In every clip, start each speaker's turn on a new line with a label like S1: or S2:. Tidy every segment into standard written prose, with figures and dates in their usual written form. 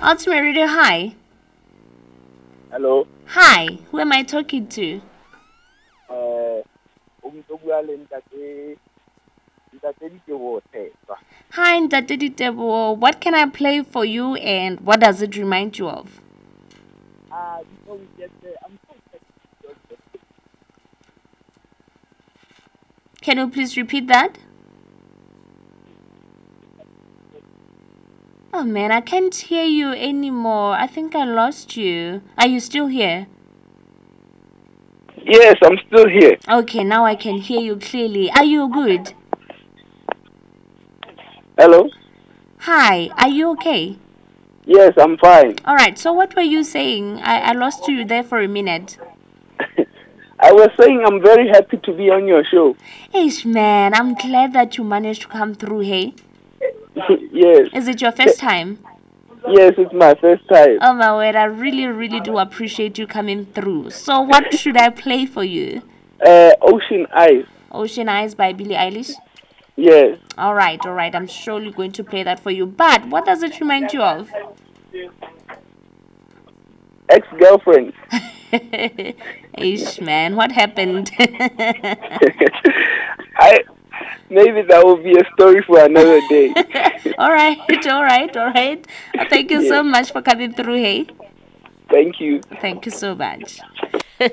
S1: Ultimate Radio, hi.
S2: Hello.
S1: Hi, who am I talking to? Hi, Ntate Diteboho. What can I play for you and what does it remind you of?
S2: Before we get there, I'm so excited.
S1: Can you please repeat that? Oh man, I can't hear you anymore. I think I lost you. Are you still here?
S2: Yes, I'm still here.
S1: Okay, now I can hear you clearly. Are you good?
S2: Hello?
S1: Hi, are you okay?
S2: Yes, I'm fine.
S1: Alright, so what were you saying? I lost you there for a minute.
S2: I was saying I'm very happy to be on your show.
S1: Ish man, I'm glad that you managed to come through, hey?
S2: Yes.
S1: Is it your first time?
S2: Yes, it's my first time.
S1: Oh my word, I really do appreciate you coming through. So what should I play for you?
S2: Ocean Eyes.
S1: Ocean Eyes by Billie Eilish?
S2: Yes.
S1: Alright, I'm surely going to play that for you. But what does it remind you of?
S2: Ex-girlfriend.
S1: Ish man, what happened?
S2: Maybe that will be a story for another day.
S1: Alright. Thank you so much for coming through, hey?
S2: Thank you.
S1: Thank you so much. He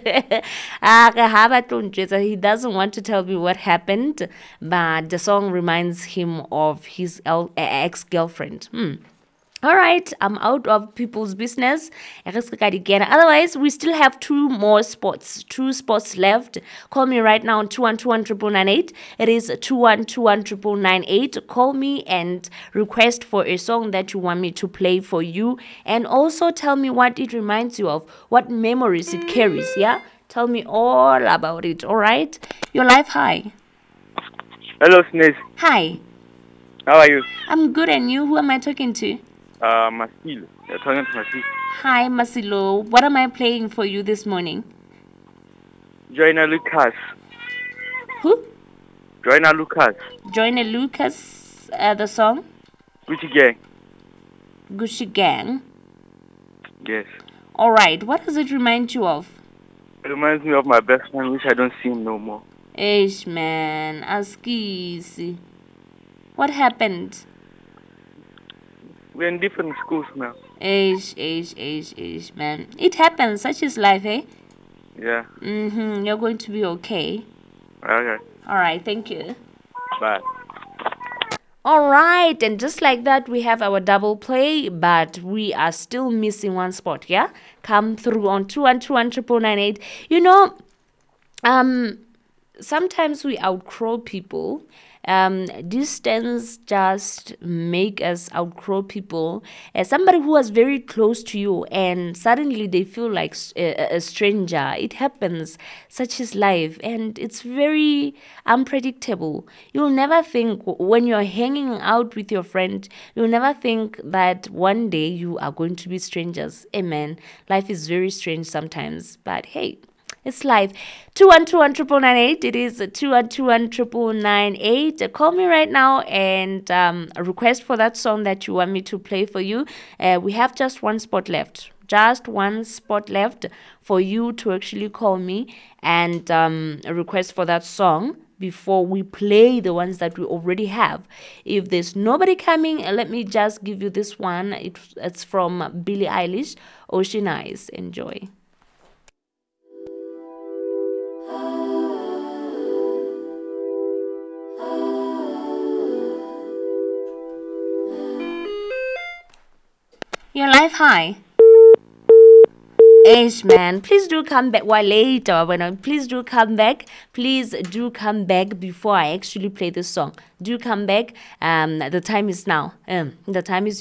S1: doesn't want to tell me what happened, but the song reminds him of his ex-girlfriend. All right, I'm out of people's business. Otherwise, we still have two spots left. Call me right now on 2121 It is 2121 Call me and request for a song that you want me to play for you. And also tell me what it reminds you of, what memories it carries, yeah? Tell me all about it, all right? Your life, hi.
S2: Hello, Snace.
S1: Hi.
S2: How are you?
S1: I'm good, and you? Who am I talking to?
S2: Masilo. You're talking to Masilo.
S1: Hi, Masilo. What am I playing for you this morning?
S2: Joyner Lucas.
S1: Who?
S2: Joyner Lucas.
S1: Joyner Lucas, the song?
S2: Gucci Gang.
S1: Gucci Gang.
S2: Yes.
S1: Alright, what does it remind you of?
S2: It reminds me of my best friend, which I don't see him no more.
S1: Ish, man. Askisi. What happened?
S2: We're in different schools now.
S1: Ish, man. It happens. Such is life, eh?
S2: Yeah.
S1: You're going to be okay.
S2: Okay.
S1: Alright, thank you.
S2: Bye.
S1: Alright, and just like that, we have our double play, but we are still missing one spot, yeah? Come through on 2121 You know, sometimes we outgrow people. Distance just make us outgrow people. As somebody who was very close to you and suddenly they feel like a stranger. It happens. Such is life, and it's very unpredictable. You'll never think when you're hanging out with your friend, you'll never think that one day you are going to be strangers. Amen. Life is very strange sometimes, but hey, it's live. 2121 It is 2121 Call me right now and request for that song that you want me to play for you. We have just one spot left. Just one spot left for you to actually call me and request for that song before we play the ones that we already have. If there's nobody coming, let me just give you this one. It's from Billie Eilish, Ocean Eyes. Enjoy. Your life, hi. Ish, man, please do come back. Why later? Please do come back. Please do come back before I actually play this song. Do come back. The time is now. The time is